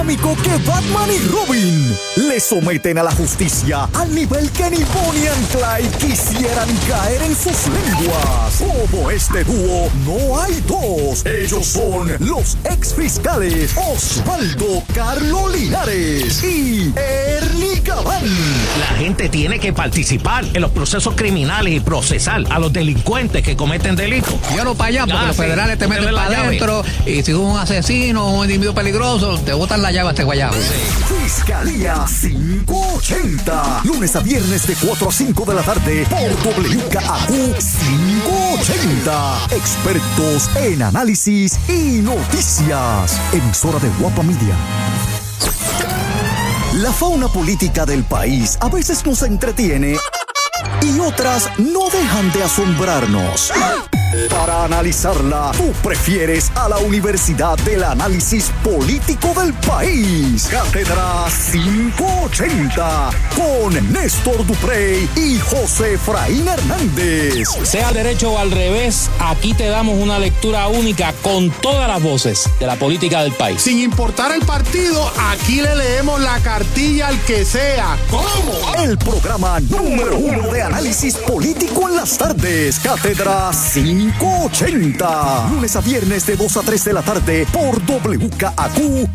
Que Batman y Robin le someten a la justicia al nivel que ni Bonnie and Clyde quisieran caer en sus lenguas. Como este dúo, no hay dos. Ellos son los ex fiscales Osvaldo Carlo Linares y Ernie Gabán. La gente tiene que participar en los procesos criminales y procesar a los delincuentes que cometen delitos. Yo no para allá, porque los federales te meten para adentro y si un asesino o un individuo peligroso, te botan la llave a este guayabo. Fiscalía 580. Lunes a viernes de 4 a 5 de la tarde por WKAQ 580. Expertos en análisis y noticias. Emisora de Guapa Media. La fauna política del país a veces nos entretiene y otras no dejan de asombrarnos. Para analizarla, tú prefieres a la Universidad del Análisis Político del País. Cátedra 580 con Néstor Duprey y José Efraín Hernández. Sea derecho o al revés, aquí te damos una lectura única con todas las voces de la política del país. Sin importar el partido, aquí le leemos la cartilla al que sea. ¿Cómo? El programa número 1 de análisis político en las tardes. Cátedra 580. Lunes a viernes de 2 a 3 de la tarde por WKAQ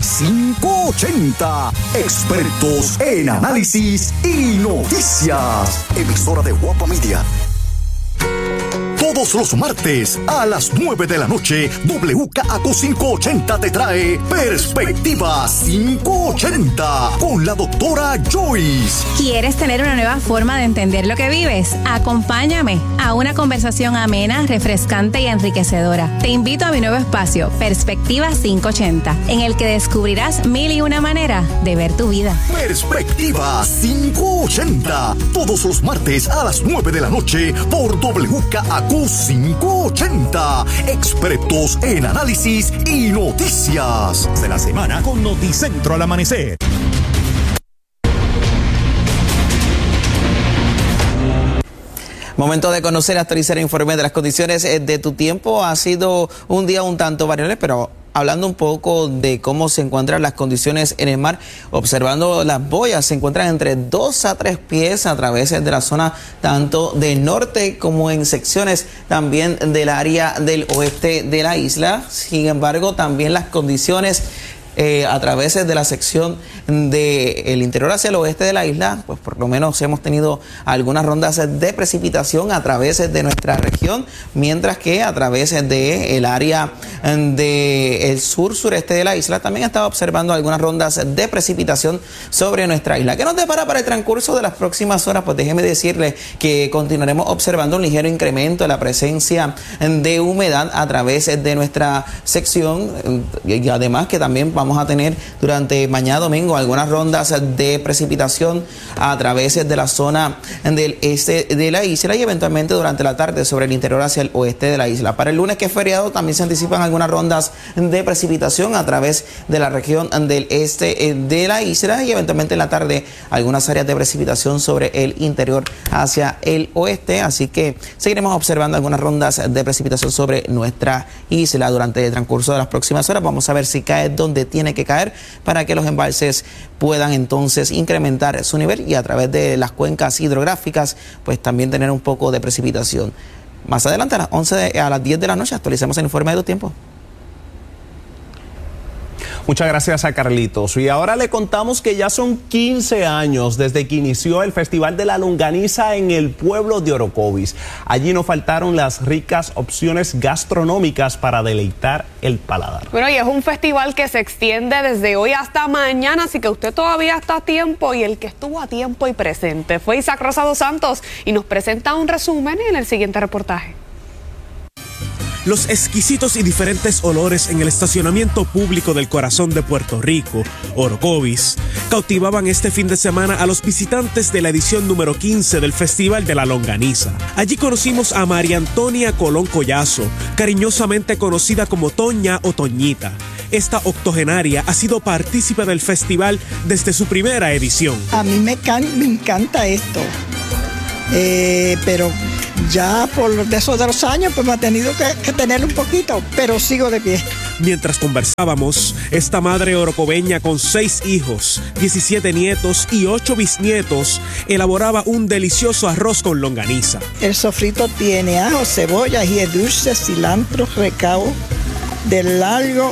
580. Expertos en análisis y noticias. Emisora de Guapa Media. Todos los martes a las 9 de la noche, WKAQ 580 te trae Perspectiva 580 con la doctora Joyce. ¿Quieres tener una nueva forma de entender lo que vives? Acompáñame a una conversación amena, refrescante y enriquecedora. Te invito a mi nuevo espacio, Perspectiva 580, en el que descubrirás 1001 maneras de ver tu vida. Perspectiva 580, todos los martes a las 9 de la noche por WKAQ 580. Expertos en análisis y noticias de la semana con Noticentro al amanecer. Momento de conocer, actualizar e informar de las condiciones de tu tiempo. Ha sido un día un tanto variable, pero hablando un poco de cómo se encuentran las condiciones en el mar, observando las boyas, se encuentran entre 2 a 3 pies a través de la zona tanto del norte como en secciones también del área del oeste de la isla. Sin embargo, también las condiciones a través de la sección del interior hacia el oeste de la isla, pues por lo menos hemos tenido algunas rondas de precipitación a través de nuestra región, mientras que a través del área del sur-sureste de la isla también estaba observando algunas rondas de precipitación sobre nuestra isla. ¿Qué nos depara para el transcurso de las próximas horas? Pues déjeme decirle que continuaremos observando un ligero incremento de la presencia de humedad a través de nuestra sección y además que también vamos a tener durante mañana domingo algunas rondas de precipitación a través de la zona del este de la isla y eventualmente durante la tarde sobre el interior hacia el oeste de la isla. Para el lunes, que es feriado, también se anticipan algunas rondas de precipitación a través de la región del este de la isla y eventualmente en la tarde algunas áreas de precipitación sobre el interior hacia el oeste, así que seguiremos observando algunas rondas de precipitación sobre nuestra isla durante el transcurso de las próximas horas. Vamos a ver si cae donde tiene que caer para que los embalses puedan entonces incrementar su nivel y a través de las cuencas hidrográficas pues también tener un poco de precipitación. Más adelante a las 11 a las 10 de la noche actualicemos el informe de tu tiempo. Muchas gracias a Carlitos. Y ahora le contamos que ya son 15 años desde que inició el Festival de la Longaniza en el pueblo de Orocovis. Allí no faltaron las ricas opciones gastronómicas para deleitar el paladar. Bueno, y es un festival que se extiende desde hoy hasta mañana, así que usted todavía está a tiempo y el que estuvo a tiempo y presente fue Isaac Rosado Santos y nos presenta un resumen en el siguiente reportaje. Los exquisitos y diferentes olores en el estacionamiento público del corazón de Puerto Rico, Orocovis, cautivaban este fin de semana a los visitantes de la edición número 15 del Festival de la Longaniza. Allí conocimos a María Antonia Colón Collazo, cariñosamente conocida como Toña o Toñita. Esta octogenaria ha sido partícipe del festival desde su primera edición. A mí me encanta esto, pero ya por eso de los años pues me ha tenido que tener un poquito, pero sigo de pie. Mientras conversábamos, esta madre orocobeña con 6 hijos, 17 nietos y 8 bisnietos elaboraba un delicioso arroz con longaniza. El sofrito tiene ajo, cebolla, ají dulce, cilantro, recao, de largo,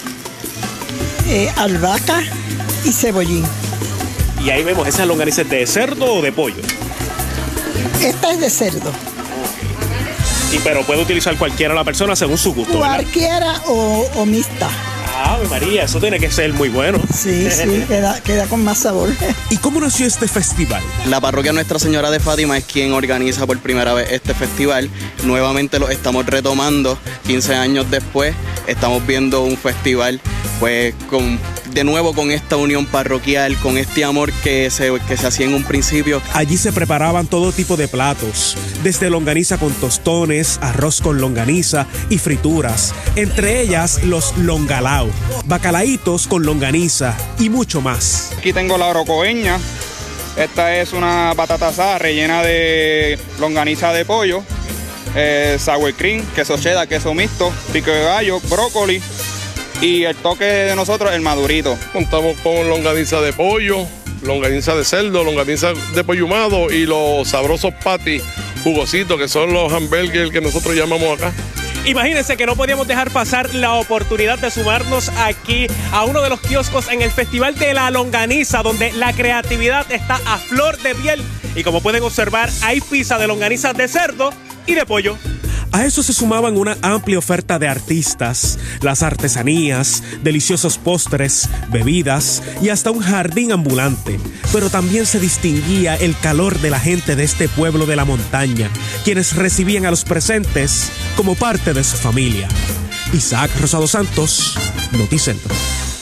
albahaca y cebollín. Y ahí vemos, ¿esa longaniza es de cerdo o de pollo? Esta es de cerdo. Pero puede utilizar cualquiera la persona según su gusto, ¿verdad? Cualquiera o mixta. ¡Ave María! Eso tiene que ser muy bueno. Sí, queda con más sabor. ¿Y cómo nació este festival? La parroquia Nuestra Señora de Fátima es quien organiza por primera vez este festival. Nuevamente lo estamos retomando 15 años después. Estamos viendo un festival pues de nuevo con esta unión parroquial, con este amor que se hacía en un principio. Allí se preparaban todo tipo de platos, desde longaniza con tostones, arroz con longaniza y frituras, entre ellas los longalao, bacalaitos con longaniza y mucho más. Aquí tengo la orocobeña. Esta es una batata asada rellena de longaniza de pollo, sour cream, queso cheddar, queso mixto, pico de gallo, brócoli. Y el toque de nosotros, el madurito. Contamos con longaniza de pollo, longaniza de cerdo, longaniza de pollo ahumado y los sabrosos patties jugositos, que son los hamburgues que nosotros llamamos acá. Imagínense que no podíamos dejar pasar la oportunidad de sumarnos aquí a uno de los kioscos en el Festival de la Longaniza, donde la creatividad está a flor de piel. Y como pueden observar, hay pizza de longaniza de cerdo y de pollo. A eso se sumaban una amplia oferta de artistas, las artesanías, deliciosos postres, bebidas y hasta un jardín ambulante. Pero también se distinguía el calor de la gente de este pueblo de la montaña, quienes recibían a los presentes como parte de su familia. Isaac Rosado Santos, Noticentro.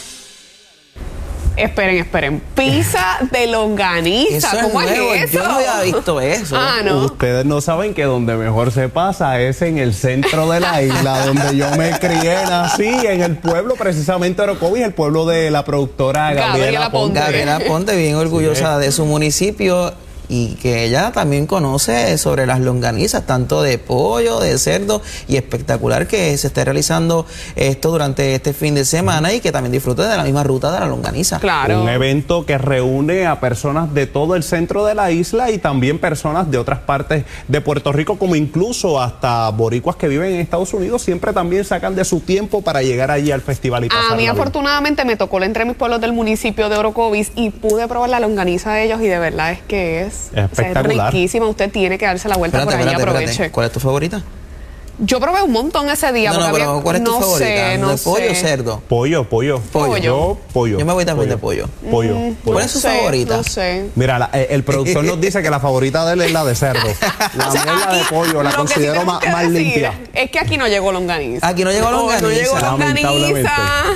Esperen. Pizza de longaniza. ¿Cómo es eso? Yo no había visto eso. ¿No? Ustedes no saben que donde mejor se pasa es en el centro de la isla, donde yo me crié, nací, en el pueblo precisamente Orocovis, el pueblo de la productora Gabriela Ponte. Gabriela Ponte, bien orgullosa de su municipio. Y que ella también conoce sobre las longanizas, tanto de pollo, de cerdo, y espectacular que se esté realizando esto durante este fin de semana y que también disfrute de la misma ruta de la longaniza. Claro. Un evento que reúne a personas de todo el centro de la isla y también personas de otras partes de Puerto Rico, como incluso hasta boricuas que viven en Estados Unidos, siempre también sacan de su tiempo para llegar allí al festival y pasarla. A mí afortunadamente me tocó entre mis pueblos del municipio de Orocovis y pude probar la longaniza de ellos y de verdad es que es espectacular. Es riquísima, usted tiene que darse la vuelta por ahí y aproveche. ¿Cuál es tu favorita? Yo probé un montón ese día. Pero ¿cuál es tu favorita? ¿De pollo o cerdo? Pollo. Yo me voy también de pollo. ¿Cuál es su favorita? No sé. Mira, el productor nos dice que la favorita de él es la de cerdo. La mía es la de pollo, la considero más limpia. Es que aquí no llegó longaniza. Aquí no llegó longaniza. No llegó longaniza.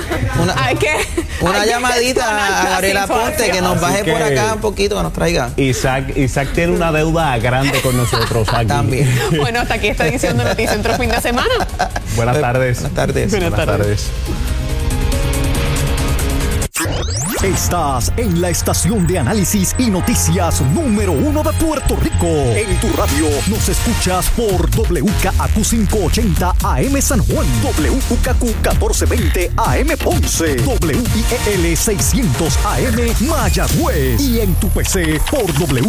Una llamadita a Gabriela Ponte que nos baje por acá un poquito, que nos traiga. Isaac tiene una deuda grande con nosotros aquí. También. Bueno, hasta aquí esta edición de Noticentro fin de semana. Buenas tardes. Buenas tardes. Estás en la estación de análisis y noticias número 1 de Puerto Rico. En tu radio nos escuchas por WKAQ 580 AM San Juan, WKQ 1420 AM Ponce, WIEL 600 AM Mayagüez y en tu PC por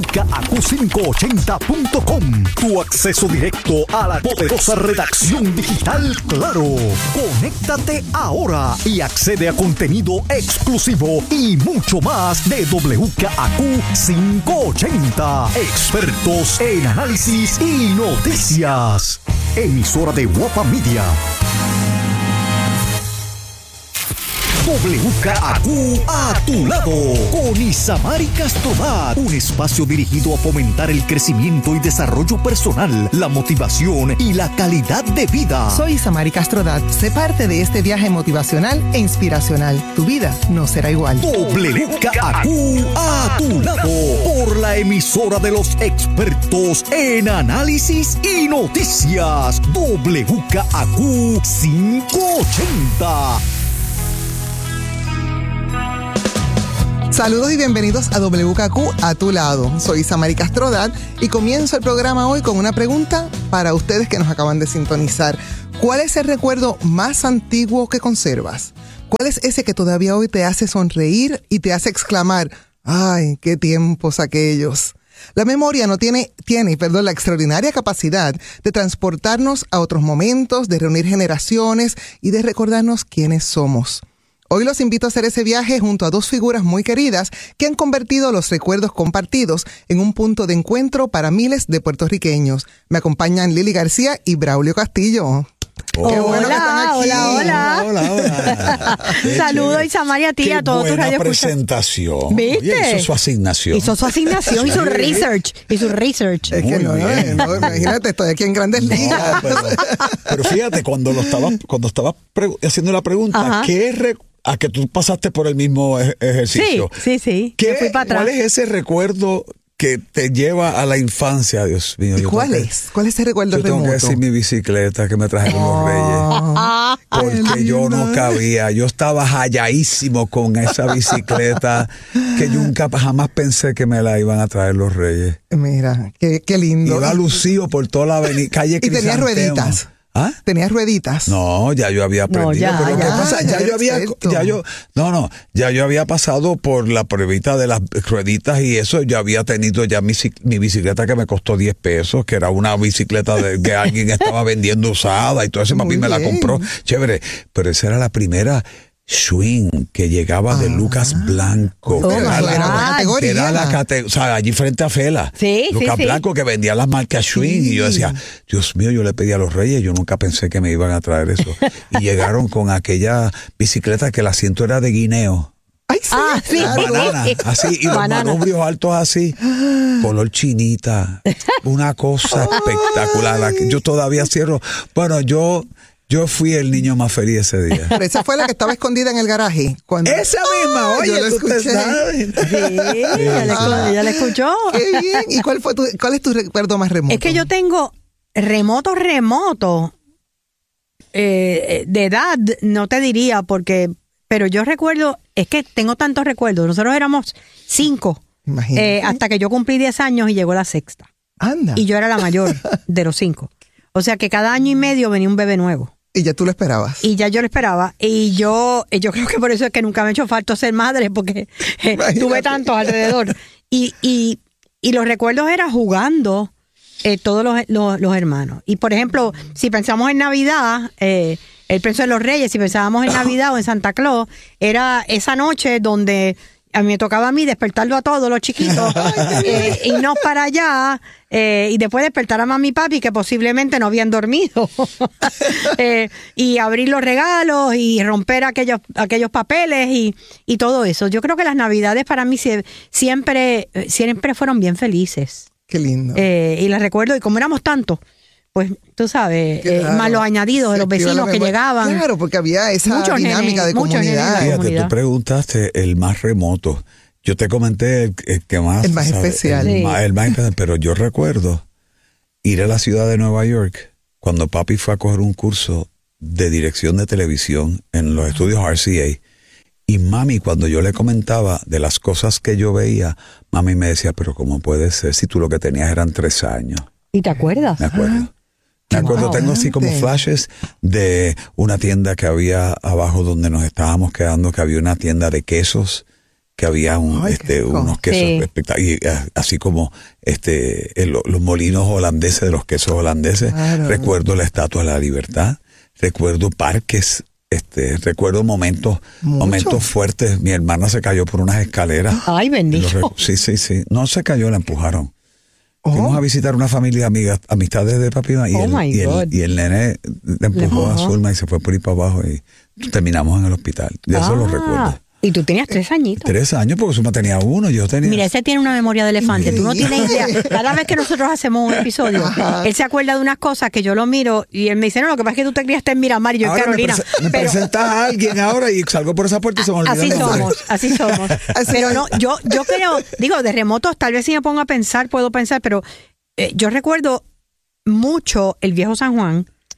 WKAQ580.com. Tu acceso directo a la poderosa redacción digital Claro. Conéctate ahora y accede a contenido exclusivo y mucho más de WKAQ 580. Expertos en análisis y noticias. Emisora de Guapa Media. WKAQ a tu lado, con Isamari Castrodat, un espacio dirigido a fomentar el crecimiento y desarrollo personal, la motivación y la calidad de vida. Soy Isamari Castrodat, sé parte de este viaje motivacional e inspiracional. Tu vida no será igual. WKAQ a tu lado, por la emisora de los expertos en análisis y noticias. WKAQ 580. Saludos y bienvenidos a WKQ a tu lado. Soy Samari Castrodad y comienzo el programa hoy con una pregunta para ustedes que nos acaban de sintonizar. ¿Cuál es el recuerdo más antiguo que conservas? ¿Cuál es ese que todavía hoy te hace sonreír y te hace exclamar, ¡ay, qué tiempos aquellos! La memoria tiene la extraordinaria capacidad de transportarnos a otros momentos, de reunir generaciones y de recordarnos quiénes somos. Hoy los invito a hacer ese viaje junto a dos figuras muy queridas que han convertido los recuerdos compartidos en un punto de encuentro para miles de puertorriqueños. Me acompañan Lili García y Braulio Castillo. Hola. Saludos, Isamari, a ti y a todos tus radioescuchas. Presentación. ¿Viste? Oye, hizo su asignación. Hizo research. Es que no, imagínate, estoy aquí en Grandes Ligas. Pero fíjate, cuando estabas haciendo la pregunta, a que tú pasaste por el mismo ejercicio. Sí. Yo fui para atrás. ¿Cuál es ese recuerdo que te lleva a la infancia, Dios mío? ¿Y cuál es? ¿Cuál es ese recuerdo remoto? Yo tengo que decir mi bicicleta que me trajeron los Reyes. Porque yo no cabía. Yo estaba halladísimo con esa bicicleta que yo jamás pensé que me la iban a traer los Reyes. Mira, qué lindo. Iba lucido por toda la calle Crisantemo. ¿Y tenía rueditas? ¿Ah? ¿Tenías rueditas? No, ya yo había aprendido. Pero ¿qué pasa? Ya yo había pasado por la pruebita de las rueditas y eso. Yo había tenido ya mi bicicleta que me costó 10 pesos, que era una bicicleta que alguien estaba vendiendo usada y todo eso. Papi me la compró. Chévere. Pero esa era la primera swing que llegaba de Lucas Blanco. Era la categoría. O sea, allí frente a Fela. Lucas Blanco que vendía las marcas swing. Y yo decía, Dios mío, yo le pedí a los Reyes, yo nunca pensé que me iban a traer eso. Y llegaron con aquella bicicleta que el asiento era de guineo. Ay, sí. Banana, así, y los manubrios altos así, color chinita. Una cosa espectacular. Yo todavía cierro. Bueno, yo fui el niño más feliz ese día. Pero esa fue la que estaba escondida en el garaje. Esa misma, oye, yo la escuché. Sí, ella la escuchó. Qué bien. ¿Y cuál es tu recuerdo más remoto? Es que yo tengo remoto, de edad, no te diría, pero yo recuerdo, es que tengo tantos recuerdos. Nosotros éramos 5, hasta que yo cumplí 10 años y llegó la sexta. Anda. Y yo era la mayor de los 5. O sea que cada año y medio venía un bebé nuevo. Y ya tú lo esperabas. Y ya yo lo esperaba. Y yo creo que por eso es que nunca me ha hecho falta ser madre, porque tuve tantos alrededor. Y los recuerdos era jugando todos los hermanos. Y por ejemplo, si pensamos en Navidad, él pensó en los Reyes, si pensábamos en Navidad o en Santa Claus, era esa noche donde a mí me tocaba despertarlo a todos los chiquitos, irnos para allá y después despertar a mami y papi que posiblemente no habían dormido y abrir los regalos y romper aquellos papeles y todo eso. Yo creo que las Navidades para mí siempre fueron bien felices. Qué lindo. Y las recuerdo, y como éramos tantos, pues tú sabes, más los añadidos de los vecinos que llegaban. Claro, porque había esa dinámica de comunidad. Fíjate, tú preguntaste el más remoto. Yo te comenté el que más... El más especial. El más especial, pero yo recuerdo ir a la ciudad de Nueva York cuando papi fue a coger un curso de dirección de televisión en los estudios RCA. Y mami, cuando yo le comentaba de las cosas que yo veía, mami me decía, pero ¿cómo puede ser si tú lo que tenías eran 3 años? ¿Y te acuerdas? Me acuerdo. Tengo así como flashes de una tienda que había abajo donde nos estábamos quedando, que había una tienda de quesos, que había unos quesos espectaculares, así como los molinos holandeses de los quesos holandeses. Claro. Recuerdo la Estatua de la Libertad, recuerdo parques, recuerdo momentos fuertes. Mi hermana se cayó por unas escaleras. Ay, bendito. Sí. No se cayó, la empujaron. Fuimos a visitar una familia amistades de papi y el nene le empujó a Zulma y se fue por ahí para abajo y terminamos en el hospital. De eso lo recuerdo. Y tú tenías 3 añitos. 3 años porque Zulma tenía 1, yo tenía... Mira, ese tiene una memoria de elefante, tú no tienes idea. Cada vez que nosotros hacemos un episodio, él se acuerda de unas cosas que yo lo miro y él me dice, no, lo que pasa es que tú te criaste en Miramar y yo en Carolina. Me presentas a alguien ahora y salgo por esa puerta y se me olvida. Así somos. Pero no, yo creo, de remotos tal vez si me pongo a pensar, puedo pensar, pero yo recuerdo mucho el viejo San Juan.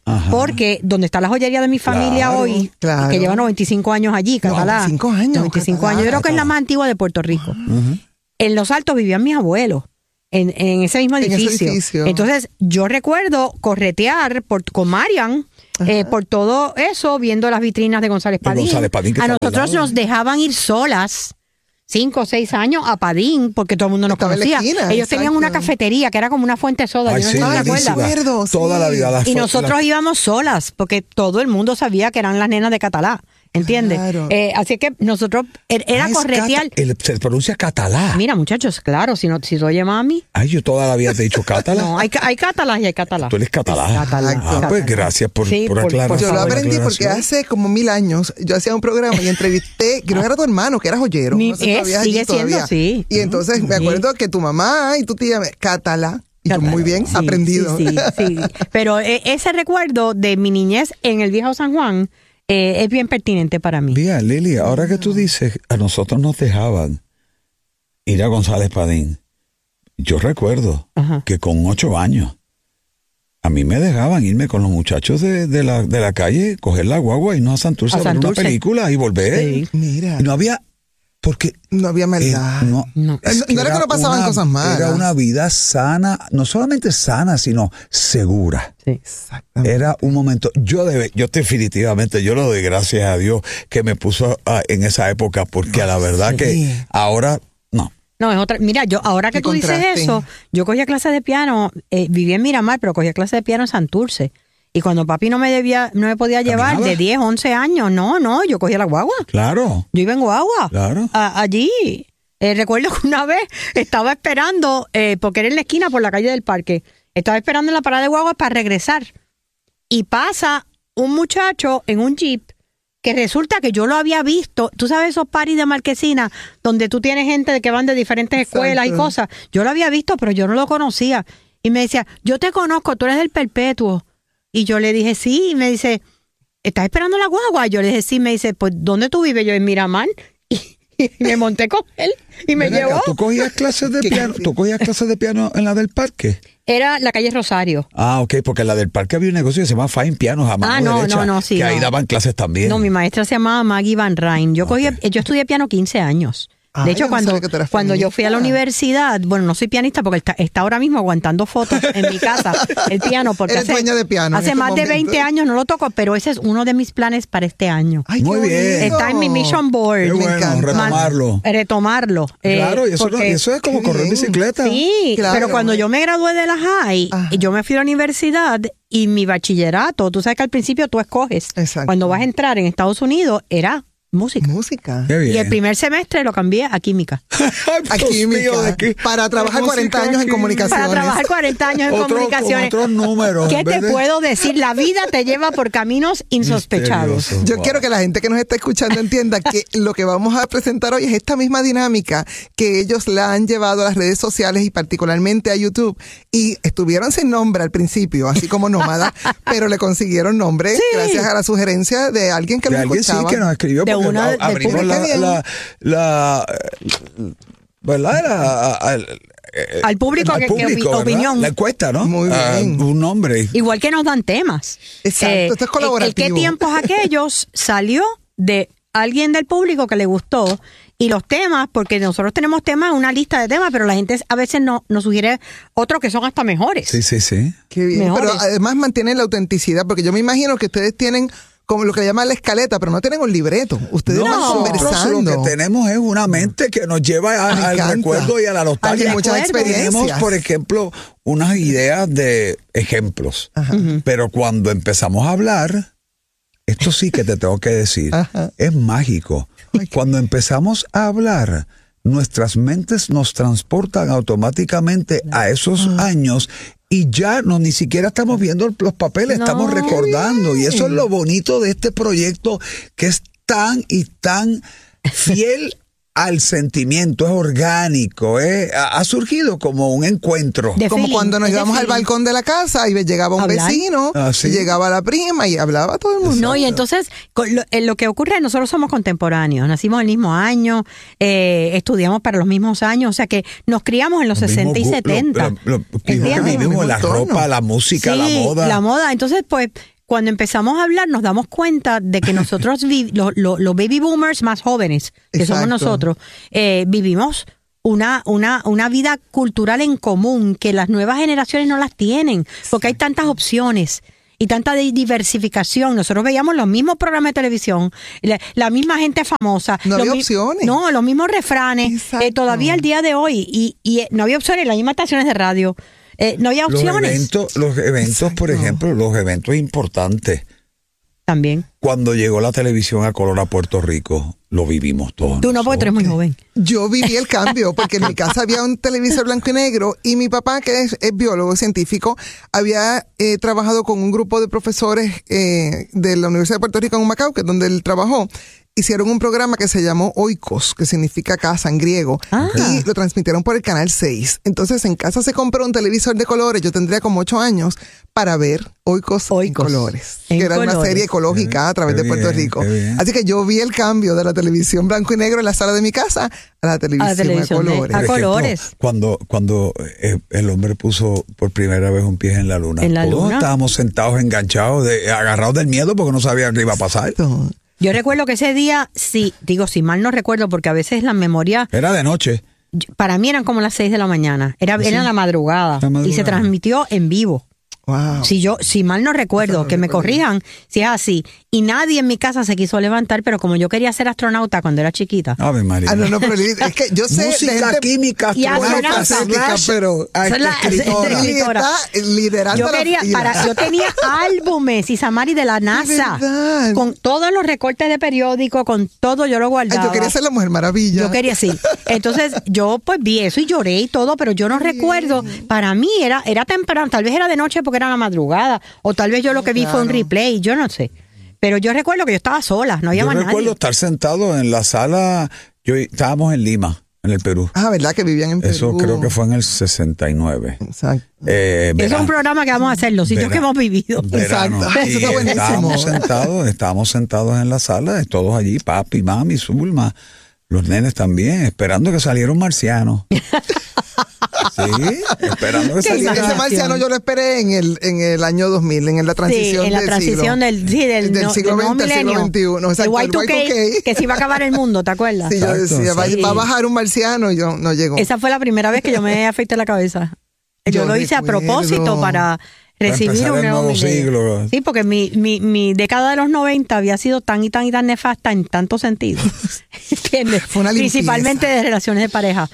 porque donde está la joyería de mi familia hoy, que lleva 95 años allí, Catalá. 95 años. 95 años. Yo creo que es la más antigua de Puerto Rico. En Los Altos vivían mis abuelos. En ese mismo edificio. Entonces, yo recuerdo corretear con Marian por todo eso, viendo las vitrinas de González Padín. A nosotros nos dejaban ir solas 5 o 6 años a Padín, porque todo el mundo nos conocía. Ellos tenían una cafetería que era como una fuente de soda. Ay, yo no sé si te acuerdas. Toda la vida. Y nosotros íbamos solas, porque todo el mundo sabía que eran las nenas de Catalá. ¿Entiendes? Claro. Así que nosotros era corretear. Se pronuncia Catalá. Mira, muchachos, claro, si tú oyes mami. Ay, yo toda la vida te he dicho Catalá. No, hay Catalá y hay Catalá. Tú eres Catalá. Pues gracias por aclarar. Yo lo aprendí porque hace como 1000 años yo hacía un programa y entrevisté, creo que era tu hermano, que era joyero. No sé si todavía sigue siendo, sí. Y entonces me acuerdo que tu mamá y tu tía, Catalá. Y tú muy bien, aprendido. Sí. Pero ese recuerdo de mi niñez en el viejo San Juan es bien pertinente para mí. Mira, Lili, ahora que tú dices, a nosotros nos dejaban ir a González Padín. Yo recuerdo que con 8 años a mí me dejaban irme con los muchachos de la calle, coger la guagua, irnos a Santurce a ver una película y volver. Sí. Mira. Y no había... Porque no había maldad. No era que no pasaban cosas malas. Era una vida sana, no solamente sana, sino segura. Sí, exactamente. Era un momento, yo definitivamente, yo le doy gracias a Dios que me puso en esa época, porque a la verdad que ahora, no, es otra. Mira, yo ahora que tú dices eso, yo cogía clases de piano, vivía en Miramar, pero cogía clases de piano en Santurce. Y cuando papi no me podía llevar de 10, 11 años, yo cogía la guagua. Claro. Yo iba en guagua. Claro. Allí. Recuerdo que una vez estaba esperando, porque era en la esquina por la calle del Parque, estaba esperando en la parada de guagua para regresar. Y pasa un muchacho en un jeep que resulta que yo lo había visto. Tú sabes esos paris de Marquesina donde tú tienes gente que van de diferentes escuelas y cosas. Yo lo había visto, pero yo no lo conocía. Y me decía, yo te conozco, tú eres del Perpetuo. Y yo le dije, sí, y me dice, ¿estás esperando la guagua? Yo le dije, sí, me dice, pues, ¿dónde tú vives? Yo en Miramar. Y me monté con él y me llevó. ¿Tú cogías clases de piano? ¿Tú cogías clases de piano en la del Parque? Era la calle Rosario. Ah, ok, porque en la del Parque había un negocio que se llama Fine Pianos a mano derecha, sí, que ahí daban clases también. No, mi maestra se llamaba Maggie Van Rijn. Yo estudié piano 15 años. De hecho, cuando yo fui a la universidad, bueno, no soy pianista porque está ahora mismo aguantando fotos en mi casa, el piano, porque hace más de 20 años no lo toco, pero ese es uno de mis planes para este año. Ay, muy bien. Está en mi mission board. Qué bueno, retomarlo. Claro, y eso es como correr bicicleta. Sí, claro. Pero cuando yo me gradué de la high, yo me fui a la universidad y mi bachillerato, tú sabes que al principio tú escoges. Exacto. Cuando vas a entrar en Estados Unidos, era música. Y el primer semestre lo cambié a química. A química. Para trabajar 40 años en comunicaciones. Para trabajar 40 años en comunicaciones. Otros números. ¿Qué te puedo decir? La vida te lleva por caminos insospechados. Yo quiero que la gente que nos está escuchando entienda que lo que vamos a presentar hoy es esta misma dinámica que ellos la han llevado a las redes sociales y particularmente a YouTube. Y estuvieron sin nombre al principio, así como Nómada, pero le consiguieron nombre gracias a la sugerencia de alguien que lo escuchaba. Sí, que nos escribió. Abrimos al público que opinión. La encuesta, ¿no? Muy bien. Un nombre. Igual que nos dan temas. Exacto, esto es colaborativo. ¿Qué tiempos aquellos salió de alguien del público que le gustó? Y los temas, porque nosotros tenemos temas, una lista de temas, pero la gente a veces nos sugiere otros que son hasta mejores. Sí. Qué bien. Mejores. Pero además mantienen la autenticidad, porque yo me imagino que ustedes tienen como lo que llaman la escaleta, pero no tienen un libreto. Ustedes van conversando. Lo que tenemos es una mente que nos lleva al recuerdo y a la nostalgia. Muchas experiencias. Tenemos, por ejemplo, unas ideas de ejemplos. Pero cuando empezamos a hablar, esto sí que te tengo que decir, es mágico. Cuando empezamos a hablar, nuestras mentes nos transportan automáticamente a esos años. Y ya ni siquiera estamos viendo los papeles, estamos recordando. Y eso es lo bonito de este proyecto, que es tan y tan fiel al sentimiento, es orgánico, ha surgido como un encuentro. Como cuando nos íbamos al balcón de la casa y llegaba un vecino, y llegaba la prima y hablaba todo el mundo. No, y entonces lo que ocurre, nosotros somos contemporáneos, nacimos el mismo año, estudiamos para los mismos años, o sea que nos criamos en los 60 y 70. Lo que vivimos, la ropa, la música, la moda. La moda, entonces pues cuando empezamos a hablar nos damos cuenta de que nosotros, los baby boomers más jóvenes, que somos nosotros, vivimos una vida cultural en común que las nuevas generaciones no las tienen, porque hay tantas opciones y tanta diversificación. Nosotros veíamos los mismos programas de televisión, la misma gente famosa. No había opciones. No, los mismos refranes. Todavía al día de hoy. Y no había opciones, las mismas estaciones de radio. No había opciones. Los eventos, por ejemplo, los eventos importantes. También. Cuando llegó la televisión a color a Puerto Rico, lo vivimos todos. Tú no, porque tú eres muy joven. Yo viví el cambio, porque en mi casa había un televisor blanco y negro y mi papá, que es biólogo científico, había trabajado con un grupo de profesores de la Universidad de Puerto Rico en Humacao, que es donde él trabajó. Hicieron un programa que se llamó Oikos, que significa casa en griego, y lo transmitieron por el Canal 6. Entonces, en casa se compró un televisor de colores, yo tendría como 8 años, para ver Oikos en colores, que era una serie ecológica a través de Puerto Rico. Así que yo vi el cambio de la televisión blanco y negro en la sala de mi casa a la televisión a colores. A colores. Cuando el hombre puso por primera vez un pie en la luna, todos estábamos sentados enganchados, agarrados del miedo porque no sabían qué iba a pasar. Yo recuerdo que ese día, si mal no recuerdo, porque a veces la memoria... Era de noche. Para mí eran como las 6 de la mañana. Era la madrugada. Y se transmitió en vivo. Wow. Si mal no recuerdo, que me corrijan si es así. Y nadie en mi casa se quiso levantar, pero como yo quería ser astronauta cuando era chiquita. Ave María. No, pero es que yo sé música, química, astronauta, pero escritora. Liderando yo tenía álbumes, Isamari, de la NASA, con todos los recortes de periódico, con todo, yo lo guardaba. Yo quería ser la Mujer Maravilla. Yo quería, sí. Entonces yo pues vi eso y lloré y todo, pero yo no recuerdo. Para mí era temprano, tal vez era de noche porque era la madrugada, o tal vez yo lo que vi fue un replay, yo no sé. Pero yo recuerdo que yo estaba sola, no había más nadie. Yo recuerdo estar sentado en la sala, estábamos en Lima, en el Perú. ¿Verdad que vivían en Perú? Eso creo que fue en el 69. Exacto. Eso es un programa que vamos a hacer, los sitios que hemos vivido. Verano. Exacto. Eso está buenísimo. Estábamos sentados en la sala, todos allí, papi, mami, Zulma, los nenes también, esperando que saliera un marciano. Sí, esperando que saliera. Ese marciano yo lo esperé en el año 2000, en la transición en la transición del siglo XX al siglo XXI. Exacto, el Y2K, que se iba a acabar el mundo, ¿te acuerdas? Sí, yo decía, va a bajar un marciano y no llegó. Esa fue la primera vez que yo me afeité la cabeza. Yo lo hice a propósito para recibir un nuevo siglo. Sí, porque mi década de los 90 había sido tan y tan nefasta en tantos sentidos. ¿Entiendes? Principalmente de relaciones de pareja.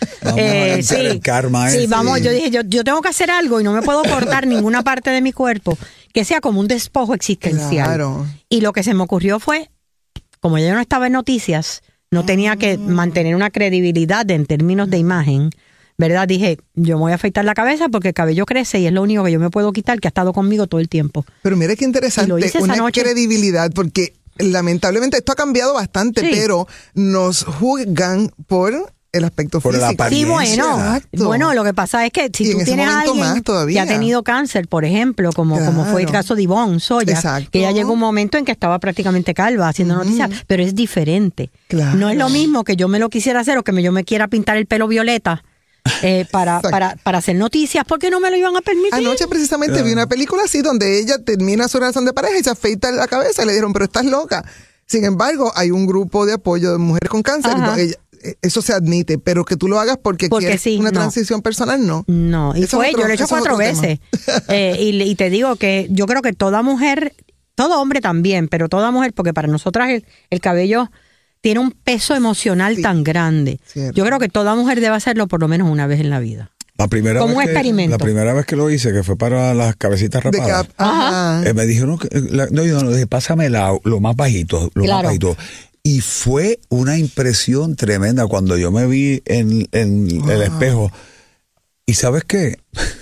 El karma vamos, yo dije, yo tengo que hacer algo y no me puedo cortar ninguna parte de mi cuerpo que sea como un despojo existencial. Claro. Y lo que se me ocurrió fue, como yo no estaba en noticias, no tenía que mantener una credibilidad en términos de imagen, ¿verdad? Dije, yo me voy a afeitar la cabeza porque el cabello crece y es lo único que yo me puedo quitar, que ha estado conmigo todo el tiempo. Pero mire qué interesante, una credibilidad, porque lamentablemente esto ha cambiado bastante, pero nos juzgan por el aspecto físico. Sí, bueno, lo que pasa es que si tú tienes a alguien que ha tenido cáncer, por ejemplo, como fue el caso de Ivonne Soya, que ya llegó un momento en que estaba prácticamente calva haciendo noticias, pero es diferente. Claro. No es lo mismo que yo me lo quisiera hacer o que yo me quiera pintar el pelo violeta. Para hacer noticias, porque no me lo iban a permitir. Anoche precisamente vi una película así donde ella termina su relación de pareja y se afeita la cabeza y le dijeron, pero estás loca. Sin embargo, hay un grupo de apoyo de mujeres con cáncer. Eso se admite, pero que tú lo hagas porque quieres una transición personal, no. No, yo lo he hecho 4 veces. Y te digo que yo creo que toda mujer, todo hombre también, pero toda mujer, porque para nosotras el cabello tiene un peso emocional tan grande. Cierto. Yo creo que toda mujer debe hacerlo por lo menos una vez en la vida. Como un experimento. La primera vez que lo hice, que fue para las cabecitas rapadas, me dijeron, yo dije, pásame lo más bajito, más bajito. Y fue una impresión tremenda cuando yo me vi en el espejo. ¿Y sabes qué?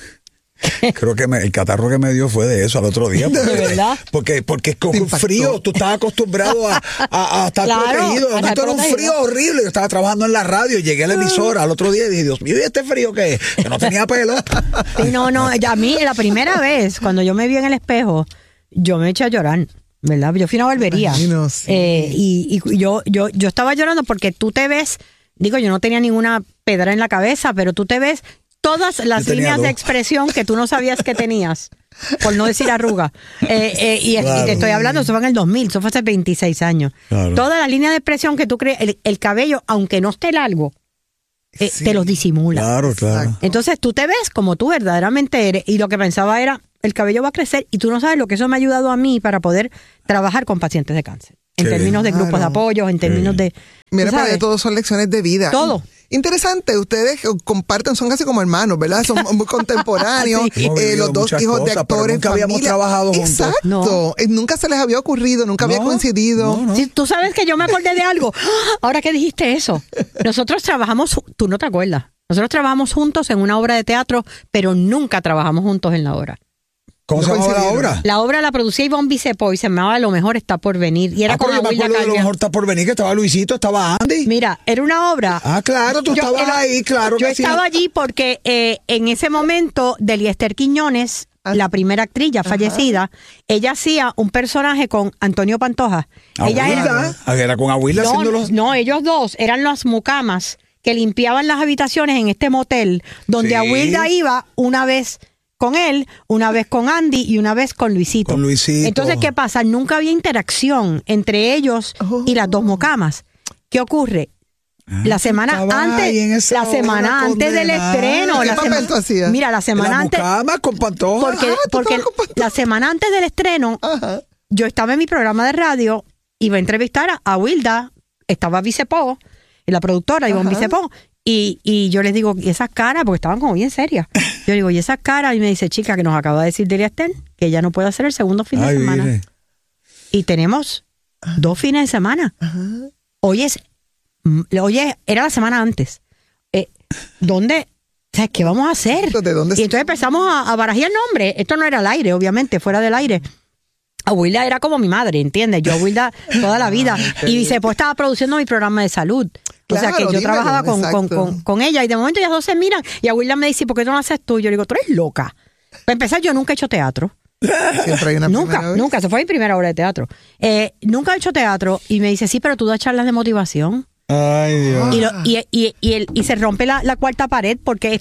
Creo que el catarro que me dio fue de eso al otro día. ¿De verdad? Porque con frío, tú estabas acostumbrado a estar protegido. Esto era un frío horrible. Yo estaba trabajando en la radio y llegué a la emisora al otro día y dije, Dios mío, ¿y este frío qué es? Que no tenía pelo. Sí, no, a mí la primera vez, cuando yo me vi en el espejo, yo me eché a llorar. ¿Verdad? Yo fui a una barbería. Y yo estaba llorando porque tú te ves, digo, yo no tenía ninguna pedra en la cabeza, pero tú te ves todas las líneas de expresión que tú no sabías que tenías. por no decir arruga. Y te estoy hablando, eso fue en el 2000, eso fue hace 26 años. Claro. Toda la línea de expresión que tú crees, el cabello, aunque no esté largo, te los disimula. Claro, claro. Entonces tú te ves como tú verdaderamente eres. Y lo que pensaba era, el cabello va a crecer y tú no sabes lo que eso me ha ayudado a mí para poder trabajar con pacientes de cáncer. En términos de grupos de apoyo, en términos de... Mira, para allá todos son lecciones de vida. Todo. Interesante, ustedes comparten, son casi como hermanos, ¿verdad? Son muy contemporáneos, los dos hijos de actores, nunca habíamos trabajado juntos. Exacto, No. Nunca se les había ocurrido, nunca había coincidido. Sí, tú sabes que yo me acordé de algo. Ahora que dijiste eso, nosotros trabajamos, tú no te acuerdas, nosotros trabajamos juntos en una obra de teatro, pero nunca trabajamos juntos en la obra. ¿Cómo se llamaba la obra? La obra la producía Ivonne Bicepo y se llamaba Lo Mejor Está Por Venir. Y era con yo me Aguilda acuerdo de Lo Caña. Mejor Está Por Venir, que estaba Luisito, estaba Andy. Mira, era una obra. Ah, claro, tú estabas ahí, claro. Yo que sí. estaba allí porque en ese momento Deliester Quiñones, la primera actriz ya fallecida, ella hacía un personaje con Antonio Pantoja. Ella era con Aguilda haciéndolo. No, ellos dos eran las mucamas que limpiaban las habitaciones en este motel donde Sí. Aguilda iba una vez con él, una vez con Andy y una vez con Luisito. Con Luisito. Entonces, ¿qué pasa? Nunca había interacción entre ellos y las dos mucamas. ¿Qué ocurre? La semana antes, la semana antes del estreno, ¿Qué papel tú hacías? mira, la semana antes, con Pantoja. porque la semana antes del estreno, yo estaba en mi programa de radio, iba a entrevistar a Aguilda, estaba Bicepo, la productora, Ivonne Bicepo, y yo les digo, ¿y esas caras? Porque estaban como bien serias. Yo digo, ¿y esas caras? Y me dice, chica, que nos acaba de decir Deliester que ella no puede hacer el segundo fin de semana. Mire. Y tenemos 2 fines de semana. Hoy era la semana antes. ¿Dónde? O sea, ¿qué vamos a hacer? ¿De dónde y entonces empezamos a barajar el nombre. Esto no era al aire, obviamente, fuera del aire. Aguilda era como mi madre, ¿entiendes? Yo Aguilda toda la vida. Y Bicepo estaba produciendo mi programa de salud. O sea, que yo trabajaba con ella y de momento ellas dos se miran y Aguilda me dice, ¿por qué no lo haces tú? Y yo le digo, tú eres loca. Para empezar, yo nunca he hecho teatro. Siempre hay una Nunca. Esa fue mi primera obra de teatro. Nunca he hecho teatro y me dice, sí, pero tú das charlas de motivación. Ay, Dios. Y se rompe la cuarta pared porque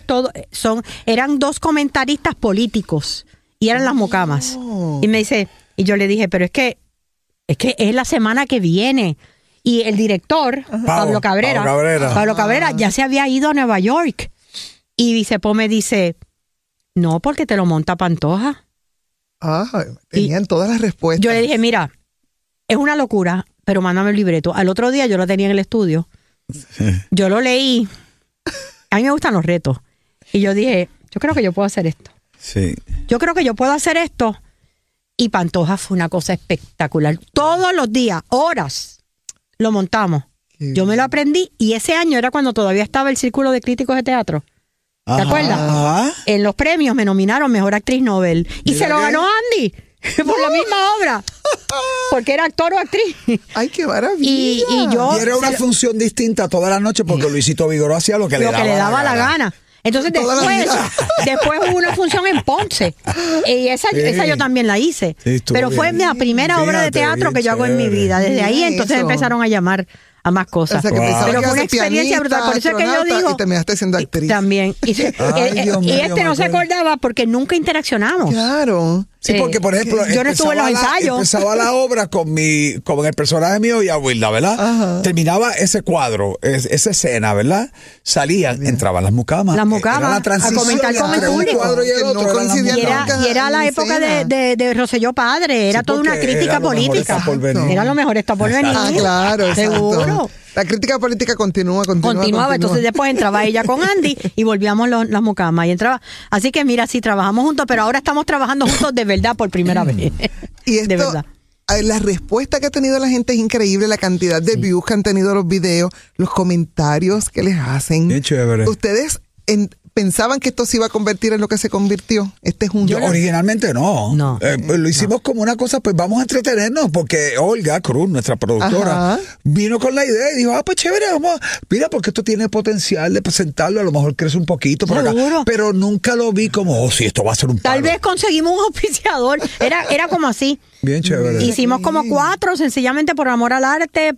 eran 2 comentaristas políticos y eran las mucamas. Y me dice, y yo le dije, pero es que es la semana que viene. Y el director, Pablo Cabrera, ya se había ido a Nueva York. Y Bicepo me dice, no, porque te lo monta Pantoja. Tenían todas las respuestas. Yo le dije, mira, es una locura, pero mándame el libreto. Al otro día yo lo tenía en el estudio. Yo lo leí. A mí me gustan los retos. Y yo dije, yo creo que yo puedo hacer esto. Sí. Yo creo que yo puedo hacer esto. Y Pantoja fue una cosa espectacular. Todos los días, horas, lo montamos. Yo me lo aprendí y ese año era cuando todavía estaba el Círculo de Críticos de Teatro. ¿Te acuerdas? En los premios me nominaron Mejor Actriz Nobel. Y se lo ganó Andy por la misma obra. Porque era actor o actriz. ¡Ay, qué maravilla! Y era una función distinta toda la noche porque Luisito Vigoró hacía lo que le daba la gana. Entonces después hubo una función en Ponce y esa yo también la hice, pero fue mi primera obra de teatro que yo hago en mi vida. Desde ahí entonces empezaron a llamar a más cosas. O sea, que pero fue una experiencia brutal. Por eso es que yo digo. Y terminaste siendo actriz. También. No se acordaba porque nunca interaccionamos. Claro. Sí, porque por ejemplo, yo no estuve en los ensayos. Empezaba la obra con el personaje mío y Aguilda, ¿verdad? Terminaba ese cuadro, esa escena, ¿verdad? Salían, entraban las mucamas. Las mucamas a comentar con el público. Y era la época de Rosselló Padre, era toda una crítica política. Era Lo Mejor Está Por Venir. Claro, seguro. La crítica política continuaba. Entonces después entraba ella con Andy y volvíamos las mucamas. Y entraba. Así que mira, sí, trabajamos juntos, pero ahora estamos trabajando juntos de verdad por primera vez. Y esto, de verdad. La respuesta que ha tenido la gente es increíble, la cantidad de views que han tenido los videos, los comentarios que les hacen. Qué chévere. Ustedes pensaban que esto se iba a convertir en lo que se convirtió. Originalmente no. Lo hicimos como una cosa, pues vamos a entretenernos, porque Olga Cruz, nuestra productora, vino con la idea y dijo, pues chévere, mira, porque esto tiene potencial de presentarlo, a lo mejor crece un poquito por acá. Pero nunca lo vi como, sí, esto va a ser un palo. Tal vez conseguimos un auspiciador. Era como así. Bien chévere. Hicimos como 4, sencillamente por amor al arte,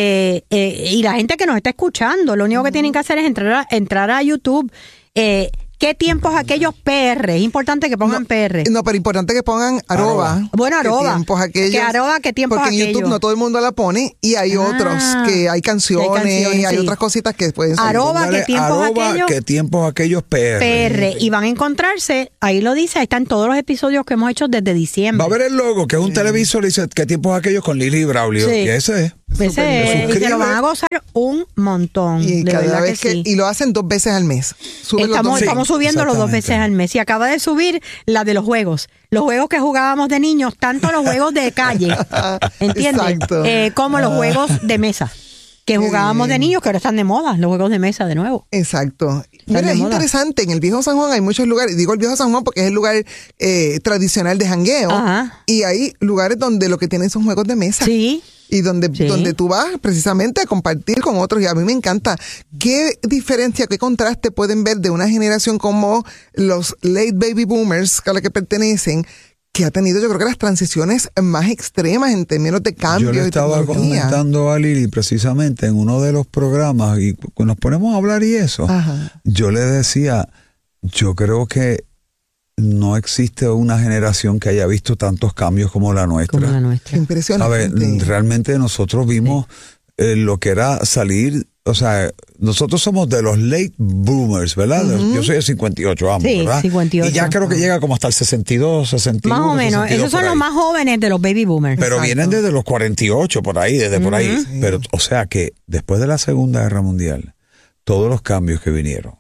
y la gente que nos está escuchando, lo único que tienen que hacer es entrar a YouTube. ¿Qué tiempos aquellos PR? Es importante que pongan PR. No, pero importante que pongan arroba. Bueno, arroba. ¿Qué tiempos aquellos? Que arroba, ¿qué tiempos porque aquellos? en YouTube no todo el mundo la pone y hay otros que hay canciones y hay otras cositas que pueden ser. Arroba, ¿qué tiempos aquellos? ¿Qué tiempos aquellos PR? PR. Y van a encontrarse, ahí lo dice, ahí están todos los episodios que hemos hecho desde diciembre. Va a ver el logo, que es un televisor, y dice, ¿qué tiempos aquellos? Con Lili Braulio. Sí. Y ese es. Ese es, y se lo van a gozar un montón. Y de cada verdad vez que sí. Y lo hacen 2 veces al mes. Estamos subiéndolo 2 veces al mes. Y acaba de subir la de los juegos. Los juegos que jugábamos de niños, tanto los juegos de calle, ¿entiendes? Como los juegos de mesa. Que jugábamos de niños, que ahora están de moda, los juegos de mesa de nuevo. Exacto. Mira, es interesante, en el Viejo San Juan hay muchos lugares, digo el Viejo San Juan porque es el lugar tradicional de jangueo, y hay lugares donde lo que tienen son juegos de mesa. Sí. Y donde tú vas precisamente a compartir con otros, y a mí me encanta. ¿Qué diferencia, qué contraste pueden ver de una generación como los late baby boomers a la que pertenecen, que ha tenido, yo creo que las transiciones más extremas en términos de cambio? Yo le estaba comentando a Lili precisamente en uno de los programas, y nos ponemos a hablar y eso, yo le decía, yo creo que no existe una generación que haya visto tantos cambios como la nuestra. Impresionante. A ver, realmente nosotros vimos lo que era salir, o sea, nosotros somos de los late boomers, ¿verdad? Yo soy de 58, ¿verdad? 58. Y ya creo que llega como hasta el 62, 61. Más o menos, 62, esos son los más jóvenes de los baby boomers. Pero vienen desde los 48, por ahí, desde por ahí. Sí. Pero, o sea que después de la Segunda Guerra Mundial, todos los cambios que vinieron,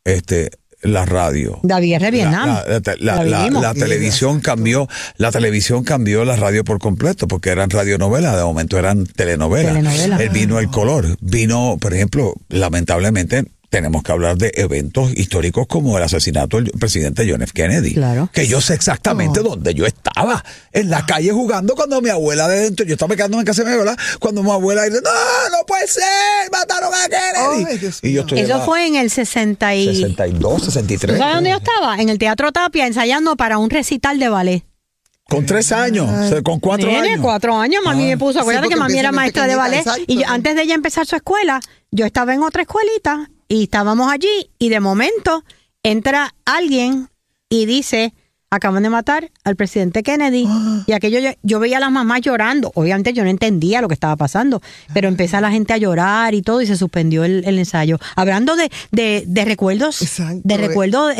la radio, la guerra de Vietnam, la televisión cambió, la radio por completo, porque eran radionovelas, de momento eran telenovelas. Vino el color, por ejemplo, lamentablemente tenemos que hablar de eventos históricos como el asesinato del presidente John F. Kennedy. Claro. Que yo sé exactamente dónde yo estaba. En la calle jugando cuando mi abuela de dentro, yo estaba quedándome en casa de mi abuela, cuando mi abuela dice, no puede ser, mataron a Kennedy. Y yo estoy Eso fue en el 62, 63. ¿Sabes dónde yo estaba? En el Teatro Tapia, ensayando para un recital de ballet. Con 3 años, con 4 años. 4 años, mami me puso. Acuérdate que mami era maestra de ballet. Y antes de ella empezar su escuela, yo estaba en otra escuelita y estábamos allí. Y de momento entra alguien y dice, acaban de matar al presidente Kennedy. Y aquello yo veía a las mamás llorando. Obviamente yo no entendía lo que estaba pasando, pero empezó la gente a llorar y todo, y se suspendió el ensayo. Hablando de recuerdos, de recuerdos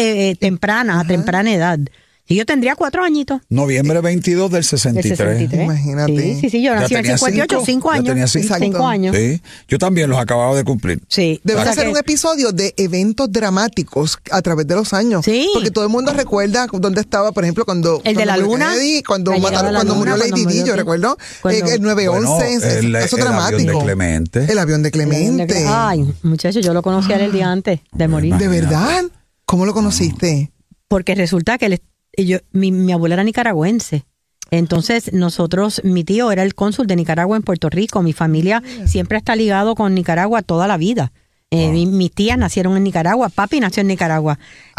a temprana edad. Y yo tendría 4 añitos. Noviembre 22 del 63. Imagínate. Sí, yo nací en el 58, 5 años. Tenía 5 años. Sí. Yo también los acababa de cumplir. Sí. Debería ser un episodio de eventos dramáticos a través de los años. Sí. Porque todo el mundo recuerda dónde estaba, por ejemplo, cuando de la luna. Kennedy, cuando murió Lady Di, yo recuerdo. El 9/11, eso dramático. El avión de Clemente. El avión de Clemente. Ay, muchachos, yo lo conocí a él el día antes de morir. ¿De verdad? ¿Cómo lo conociste? Porque resulta que mi abuela era nicaragüense. Entonces mi tío era el cónsul de Nicaragua en Puerto Rico. Mi familia siempre está ligado con Nicaragua toda la vida. Mis tías nacieron en Nicaragua, papi nació en Nicaragua.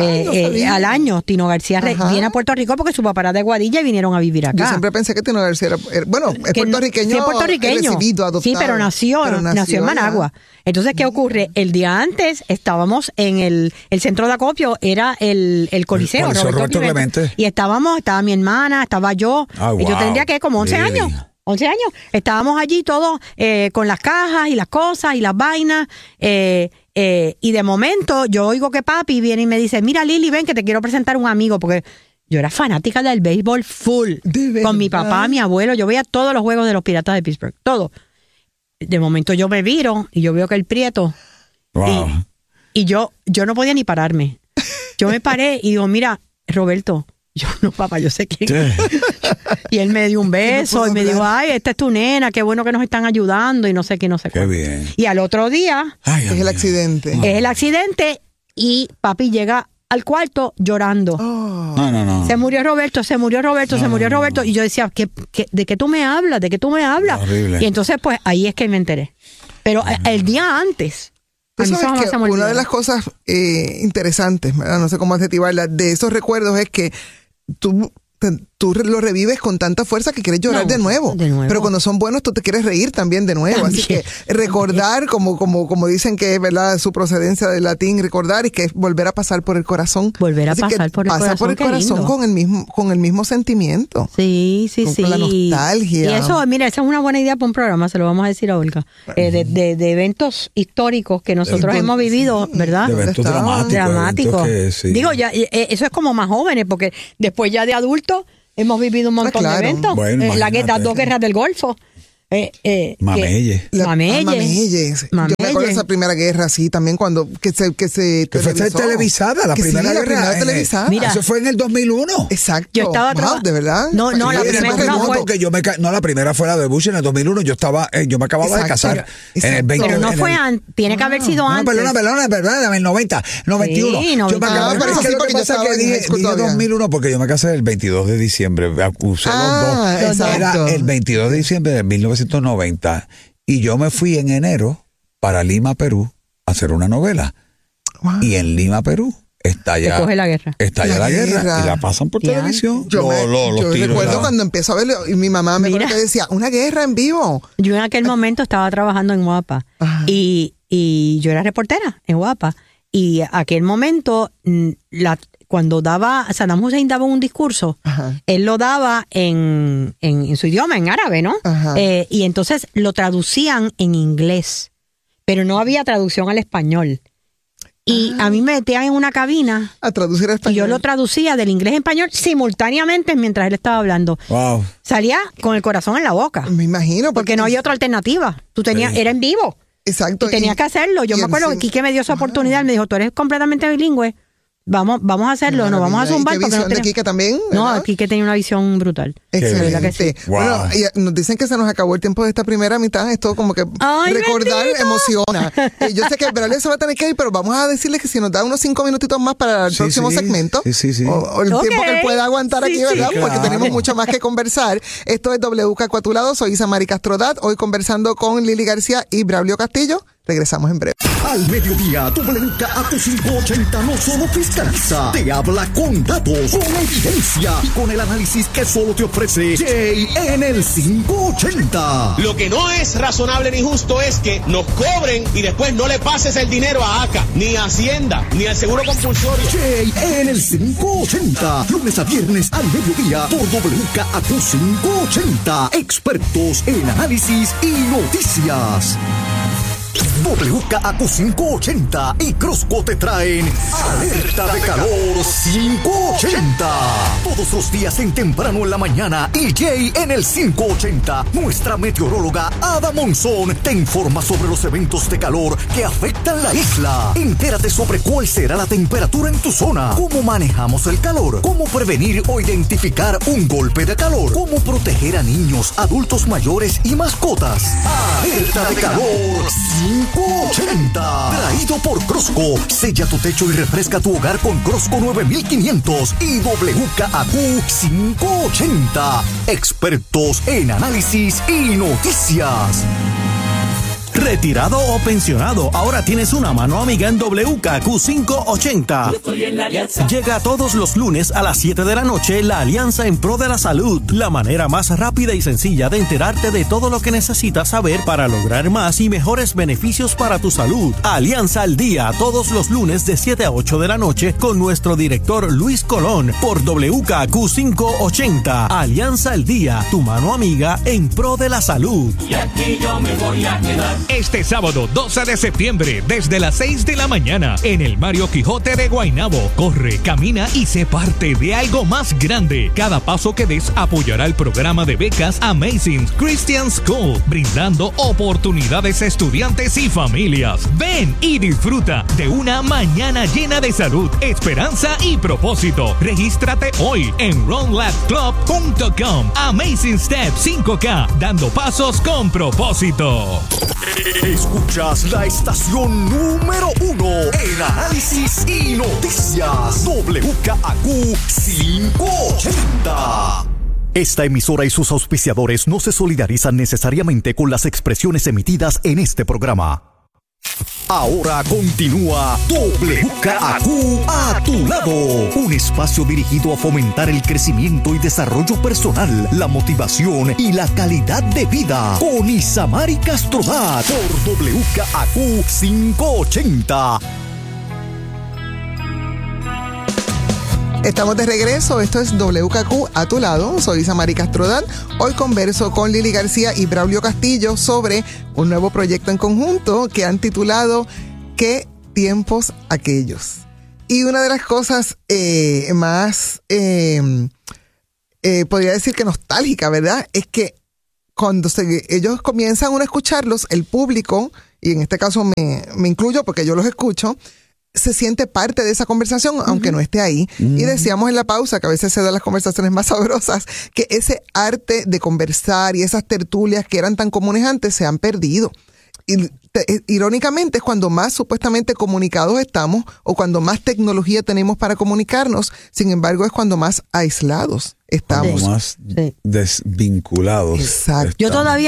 Al año Tino García viene a Puerto Rico porque su papá era de Guadilla y vinieron a vivir acá. Yo siempre pensé que Tino García era es puertorriqueño. Sí, es puertorriqueño. Recibido, adoptado, sí, pero nació en Managua. Entonces, ¿qué ocurre? El día antes estábamos en el centro de acopio, era el Coliseo, Roberto Clemente. Y estaba mi hermana, estaba yo. Yo tendría que como 11 años. 11 años. Estábamos allí todos con las cajas y las cosas y las vainas. Y de momento yo oigo que papi viene y me dice, mira Lili, ven que te quiero presentar un amigo, porque yo era fanática del béisbol full. Con mi papá, mi abuelo, yo veía todos los juegos de los Piratas de Pittsburgh, todo. De momento yo me viro y yo veo que el Prieto. Wow. Y yo no podía ni pararme. Yo me paré y digo, mira, Roberto, yo no, papá, yo sé quién. Y él me dio un beso y me dijo, ay, esta es tu nena, qué bueno que nos están ayudando y no sé qué, no sé qué. Qué bien. Y al otro día es el accidente. Es el accidente y papi llega al cuarto llorando. No. Se murió Roberto. Y yo decía, ¿de qué tú me hablas? ¿De qué tú me hablas? Horrible. Y entonces, pues, ahí es que me enteré. Pero el día antes... Tú sabes que una de las cosas interesantes, ¿verdad? No sé cómo adjetivarla, de esos recuerdos es que tú tú lo revives con tanta fuerza que quieres llorar de nuevo. Pero cuando son buenos, tú te quieres reír también de nuevo. Así que recordar, como dicen que es verdad su procedencia del latín, recordar y que es volver a pasar por el corazón. Volver a pasar por el corazón. Pasa por el corazón con el mismo sentimiento. Sí. Con la nostalgia. Y eso, mira, esa es una buena idea para un programa, se lo vamos a decir a Olga. De eventos históricos que nosotros hemos vivido, ¿verdad? De eventos dramáticos. Digo, ya, eso es como más jóvenes, porque después ya de adultos hemos vivido un montón de eventos. Bueno, las dos guerras del Golfo. Mameyes. Mameyes. Yo me acuerdo de esa primera guerra, sí, también cuando que fue televisada, la primera guerra televisada. Mira, eso fue en el 2001. Exacto. Yo estaba ¿de verdad? No, la primera fue. La primera fue la de Bush en el 2001. Yo me acababa de casar en el 20. Pero no fue antes, tiene que haber sido antes. Perdona, en el 90, 91. Sí, yo me acababa de casar. Lo que pasa es que dije 2001 porque yo me casé el 22 de diciembre. Acusé los dos. Era el 22 de diciembre de 1990 y yo me fui en enero para Lima, Perú, a hacer una novela. Wow. Y en Lima, Perú, estalla la guerra y la pasan por televisión. Yo recuerdo cuando empezó a verlo y mi mamá me decía, una guerra en vivo. Yo en aquel momento estaba trabajando en Guapa y yo era reportera en Guapa y aquel momento cuando Saddam Hussein daba un discurso, él lo daba en su idioma, en árabe, ¿no? Y entonces lo traducían en inglés, pero no había traducción al español. Y a mí me metían en una cabina a traducir al español. Y yo lo traducía del inglés a español simultáneamente mientras él estaba hablando. Wow. Salía con el corazón en la boca. Me imagino. Porque no había otra alternativa. Era en vivo. Exacto. Y tenías que hacerlo. Yo me acuerdo que Quique me dio esa oportunidad. Me dijo, tú eres completamente bilingüe. Vamos a hacerlo, nos vamos a zumbar. ¿Qué visión de Quique también? No, Quique tenía una visión brutal. Excelente. Sí. Wow. Bueno, nos dicen que se nos acabó el tiempo de esta primera mitad. Esto como que recordar emociona. Yo sé que Braulio se va a tener que ir, pero vamos a decirle que si nos da unos 5 minutitos más para el próximo segmento. O el tiempo que él pueda aguantar aquí, ¿verdad? Claro. Porque tenemos mucho más que conversar. Esto es WKQ a tu lado. Soy Isamari Castrodat. Hoy conversando con Lili García y Braulio Castillo. Regresamos en breve. Al mediodía, WKQ 580 no solo fiscaliza, te habla con datos, con evidencia y con el análisis que solo te ofrece Jay en el 580. Lo que no es razonable ni justo es que nos cobren y después no le pases el dinero a ACA, ni a Hacienda, ni al Seguro Compulsorio. Jay en el 580, lunes a viernes al mediodía por WKQ 580. Expertos en análisis y noticias. WKQ 580 y Crosco te traen Alerta de Calor 580. Todos los días en temprano en la mañana y Jay en el 580. Nuestra meteoróloga Ada Monzón te informa sobre los eventos de calor que afectan la isla. Entérate sobre cuál será la temperatura en tu zona, cómo manejamos el calor, cómo prevenir o identificar un golpe de calor, cómo proteger a niños, adultos mayores y mascotas. Alerta de Calor 580. Traído por Crosco. Sella tu techo y refresca tu hogar con Crosco 9500 y WKQ 580. Expertos en análisis y noticias. Retirado o pensionado, ahora tienes una mano amiga en WKQ 580. Yo estoy en la Alianza. Llega todos los lunes a las 7 de la noche la Alianza en Pro de la Salud. La manera más rápida y sencilla de enterarte de todo lo que necesitas saber para lograr más y mejores beneficios para tu salud. Alianza al Día, todos los lunes de 7 a 8 de la noche con nuestro director Luis Colón por WKQ 580. Alianza al Día, tu mano amiga en Pro de la Salud. Y aquí yo me voy a quedar. Este sábado 12 de septiembre, desde las 6 de la mañana, en el Mario Quijote de Guaynabo, corre, camina y sé parte de algo más grande. Cada paso que des apoyará el programa de becas Amazing Christian School, brindando oportunidades a estudiantes y familias. Ven y disfruta de una mañana llena de salud, esperanza y propósito. Regístrate hoy en runlabclub.com. Amazing Step 5K, dando pasos con propósito. Escuchas la estación número 1 en análisis y noticias. WKQ 580. Esta emisora y sus auspiciadores no se solidarizan necesariamente con las expresiones emitidas en este programa. Ahora continúa WKAQ a tu lado, un espacio dirigido a fomentar el crecimiento y desarrollo personal, la motivación y la calidad de vida, con Isamari Castrodat por WKAQ 580. Estamos de regreso, esto es WKQ a tu lado, soy Isamari Castrodat. Hoy converso con Lili García y Braulio Castillo sobre un nuevo proyecto en conjunto que han titulado ¿Qué tiempos aquellos? Y una de las cosas más, podría decir que nostálgica, ¿verdad? Es que cuando ellos comienzan a escucharlos, el público, y en este caso me incluyo porque yo los escucho, se siente parte de esa conversación, aunque no esté ahí. Y decíamos en la pausa, que a veces se dan las conversaciones más sabrosas, que ese arte de conversar y esas tertulias que eran tan comunes antes se han perdido. Y irónicamente es cuando más supuestamente comunicados estamos o cuando más tecnología tenemos para comunicarnos, sin embargo es cuando más aislados estamos. Como más desvinculados. Exacto. Yo todavía